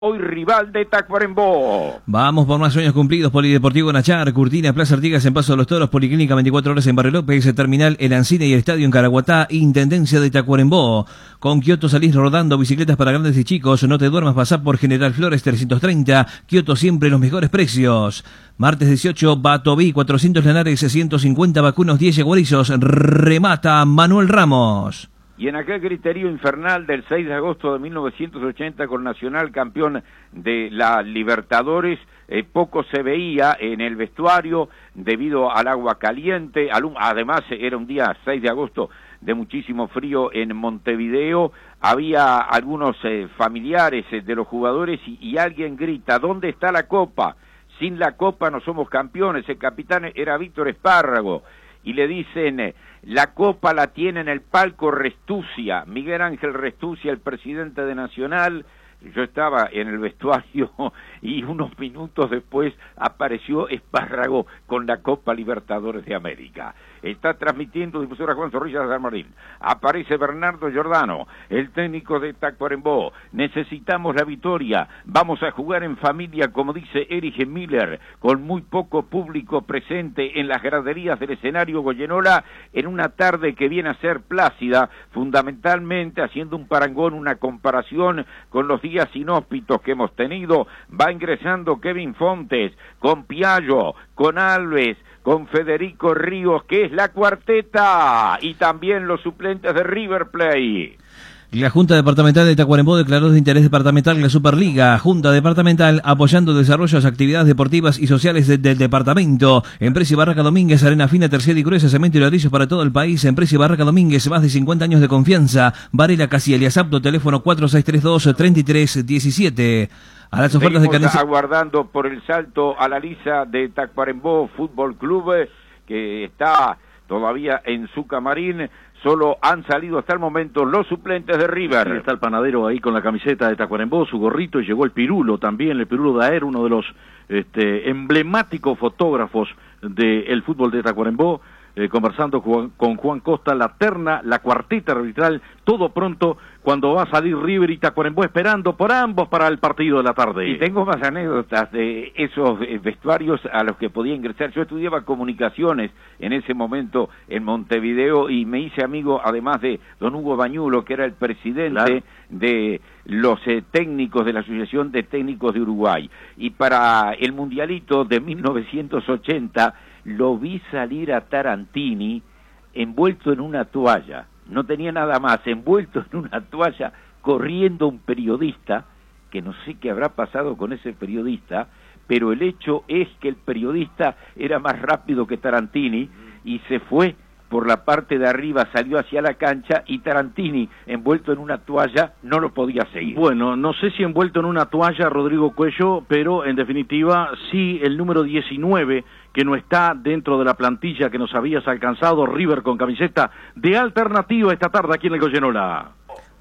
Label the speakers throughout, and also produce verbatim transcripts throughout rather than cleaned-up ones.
Speaker 1: Hoy rival de Tacuarembó.
Speaker 2: Vamos por más sueños cumplidos. Polideportivo Nachar, Curtina, Plaza Artigas en Paso de los Toros, Policlínica veinticuatro horas en Barrio López, Terminal El Ancine y el Estadio en Caraguatá, Intendencia de Tacuarembó. Con Kioto salís rodando, bicicletas para grandes y chicos. No te duermas, pasá por General Flores trescientos treinta. Kioto siempre los mejores precios. Martes dieciocho, Batoví, cuatrocientos Lanares, ciento cincuenta vacunos, diez yaguarizos. Remata Manuel Ramos.
Speaker 1: Y en aquel griterío infernal del seis de agosto de mil novecientos ochenta con Nacional campeón de la Libertadores, eh, poco se veía en el vestuario debido al agua caliente. Además era un día seis de agosto de muchísimo frío en Montevideo. Había algunos eh, familiares eh, de los jugadores y, y alguien grita: ¿dónde está la copa? Sin la copa no somos campeones. El capitán era Víctor Espárrago. Y le dicen, eh, la copa la tiene en el palco Restucia, Miguel Ángel Restucia, el presidente de Nacional. Yo estaba en el vestuario y unos minutos después apareció Espárrago con la Copa Libertadores de América. Está transmitiendo difusora Juan Zorrilla de San Martín. Aparece Bernardo Giordano, el técnico de Tacuarembó. Necesitamos la victoria. Vamos a jugar en familia, como dice Erich Miller, con muy poco público presente en las graderías del escenario Goyenola, en una tarde que viene a ser plácida, fundamentalmente haciendo un parangón, una comparación con los días inhóspitos que hemos tenido. Va ingresando Kevin Fontes, con Piallo, con Alves, con Federico Ríos, que es la cuarteta, y también los suplentes de River Plate.
Speaker 2: La Junta Departamental de Tacuarembó declaró de interés departamental la Superliga. Junta Departamental apoyando el desarrollo de las actividades deportivas y sociales de, del departamento. Empresa y Barraca Domínguez, arena fina, terciada y gruesa, cemento y ladrillos para todo el país. Empresa y Barraca Domínguez, más de cincuenta años de confianza. Varela Casiel y Asapto, teléfono cuatro seis tres dos, tres tres uno siete. A las ofertas de carnes...
Speaker 1: aguardando por el salto a la lisa de Tacuarembó Fútbol Club, que está todavía en su camarín. Solo han salido hasta el momento los suplentes de River.
Speaker 3: Sí, está el panadero ahí con la camiseta de Tacuarembó, su gorrito, y llegó el Pirulo también, el Pirulo Daer, uno de los este, emblemáticos fotógrafos del fútbol de Tacuarembó, eh, conversando Juan, con Juan Costa, la terna, la cuarteta arbitral, todo pronto cuando va a salir River y Tacuarembó, esperando por ambos para el partido de la tarde.
Speaker 1: Y tengo más anécdotas de esos vestuarios a los que podía ingresar. Yo estudiaba comunicaciones en ese momento en Montevideo y me hice amigo además de don Hugo Bañulo, que era el presidente claro. de los eh, técnicos de la Asociación de Técnicos de Uruguay. Y para el Mundialito de mil novecientos ochenta lo vi salir a Tarantini envuelto en una toalla. No tenía nada más, envuelto en una toalla, corriendo un periodista, que no sé qué habrá pasado con ese periodista, pero el hecho es que el periodista era más rápido que Tarantini y se fue por la parte de arriba, salió hacia la cancha y Tarantini, envuelto en una toalla, no lo podía seguir.
Speaker 3: Bueno, no sé si envuelto en una toalla, Rodrigo Cuello, pero en definitiva sí el número diecinueve, que no está dentro de la plantilla que nos habías alcanzado, River con camiseta de Alternativa esta tarde aquí en el Goyenola.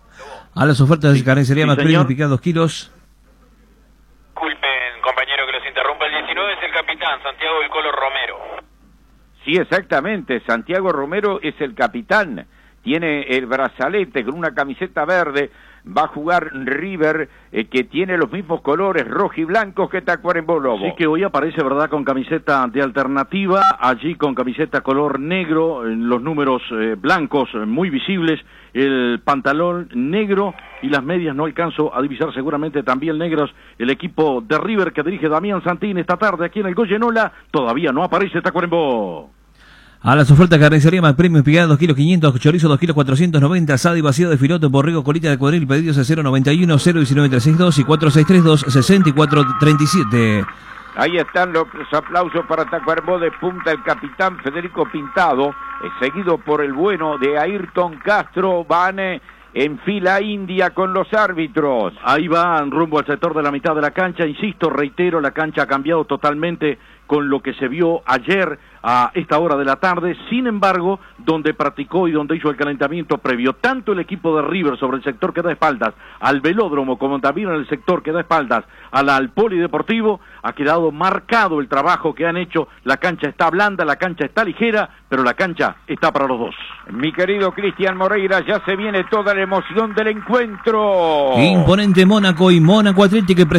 Speaker 2: A las ofertas
Speaker 3: sí,
Speaker 2: de carnicería
Speaker 3: sí,
Speaker 2: más premio picado dos kilos.
Speaker 4: Disculpen, compañero, que los interrumpa. El diecinueve es el capitán, Santiago El Colo Romero.
Speaker 1: Sí, exactamente, Santiago Romero es el capitán, tiene el brazalete con una camiseta verde, va a jugar River, eh, que tiene los mismos colores rojo y blancos que Tacuarembó Lobo.
Speaker 3: Sí, que hoy aparece, ¿verdad?, con camiseta de Alternativa, allí con camiseta color negro, en los números eh, blancos eh, muy visibles, el pantalón negro y las medias no alcanzo a divisar, seguramente también negros. El equipo de River que dirige Damián Santín esta tarde aquí en el Goyenola, todavía no aparece Tacuarembó.
Speaker 2: A las ofertas de carnicería más premios picada dos kilos quinientos, chorizo dos kilos cuatrocientos noventa, asado y vacío de filote, borrego, colita de cuadril, pedidos a cero noventa y uno, cero diecinueve trescientos sesenta y dos y cuatro seis tres dos, sesenta y cuatro treinta y siete.
Speaker 1: Ahí están los aplausos para Tacuarembó. De punta el capitán Federico Pintado, eh, seguido por el bueno de Ayrton Castro. Van eh, en fila india con los árbitros.
Speaker 3: Ahí van rumbo al sector de la mitad de la cancha. Insisto, reitero, la cancha ha cambiado totalmente con lo que se vio ayer a esta hora de la tarde. Sin embargo, donde practicó y donde hizo el calentamiento previo tanto el equipo de River sobre el sector que da espaldas al velódromo, como también en el sector que da espaldas al, al polideportivo, ha quedado marcado el trabajo que han hecho. La cancha está blanda, la cancha está ligera, pero la cancha está para los dos.
Speaker 1: Mi querido Cristian Moreira, ya se viene toda la emoción del encuentro.
Speaker 2: Imponente Mónaco y Mónaco Atlético.